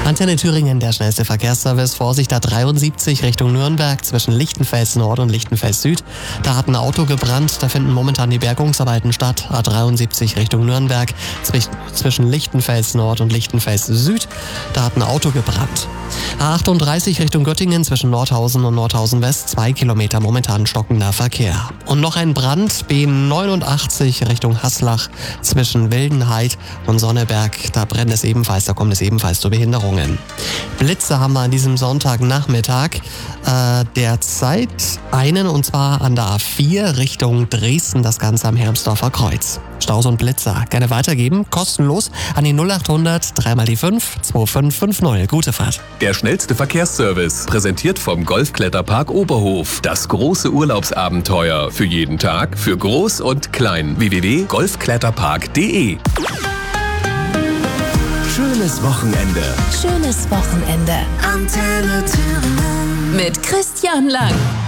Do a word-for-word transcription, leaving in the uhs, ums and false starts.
Antenne Thüringen, der schnellste Verkehrsservice. Vorsicht, A dreiundsiebzig Richtung Nürnberg zwischen Lichtenfels Nord und Lichtenfels Süd. Da hat ein Auto gebrannt, da finden momentan die Bergungsarbeiten statt. A dreiundsiebzig Richtung Nürnberg zwischen Lichtenfels Nord und Lichtenfels Süd. Da hat ein Auto gebrannt. A achtunddreißig Richtung Göttingen zwischen Nordhausen und Nordhausen West, zwei Kilometer momentan stockender Verkehr. Und noch ein Brand, B neunundachtzig Richtung Haslach zwischen Wildenheid und Sonneberg. Da brennt es ebenfalls, da kommt es ebenfalls zu Behinderungen. Blitze haben wir an diesem Sonntagnachmittag äh, derzeit einen, und zwar an der A vier Richtung Dresden, das Ganze am Hermsdorfer Kreuz. Staus und Blitzer gerne weitergeben, kostenlos an die null achthundert drei mal die fünf zwei fünf fünf null. Gute Fahrt. Der schnellste Verkehrsservice, präsentiert vom Golfkletterpark Oberhof. Das große Urlaubsabenteuer für jeden Tag, für Groß und Klein. w w w punkt golfkletterpark punkt d e. Schönes Wochenende. Schönes Wochenende. Antenne Thüringen. Mit Christian Lang.